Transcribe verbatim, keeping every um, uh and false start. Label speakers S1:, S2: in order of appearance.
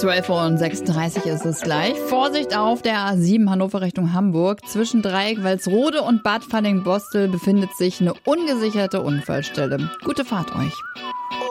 S1: zwölf Uhr sechsunddreißig ist es gleich. Vorsicht auf der A sieben Hannover Richtung Hamburg. Zwischen Dreieck Walsrode und Bad Falling-Bostel befindet sich eine ungesicherte Unfallstelle. Gute Fahrt euch.